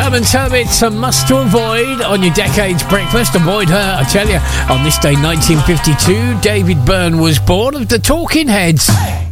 Herman Turbit's A Must to Avoid on your Decades Breakfast. Avoid her, I tell you. On this day, 1952, David Byrne was born of the Talking Heads.